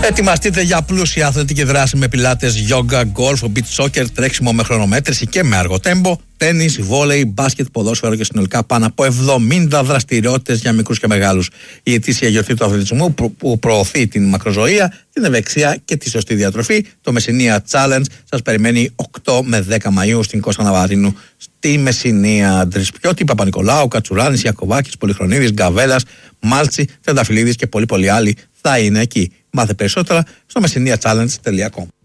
Ετοιμαστείτε για πλούσια αθλητική δράση με πιλάτες, γιόγκα, γκολφ, beach soccer, τρέξιμο με χρονομέτρηση και με αργό τέμπο, τένις, βόλεϊ, μπάσκετ, ποδόσφαιρο και συνολικά πάνω από 70 δραστηριότητες για μικρούς και μεγάλους. Η ετήσια γιορτή του αθλητισμού που προωθεί την μακροζωία, την ευεξία και τη σωστή διατροφή, το Μεσσηνία Challenge, σας περιμένει 8 με 10 Μαΐου στην Κώστα Ναβαρίνου στη Μεσσηνία. Τρισπιώτη, Παπα-Νικολάου, Κατσουράνης, Ιακωβάκης, Πολυχρονίδης, Γκαβέλας, Μάλτσι, Τρενταφυλλίδης και πολλοί άλλοι θα είναι εκεί. Μάθε περισσότερα στο messiniachallenge.com.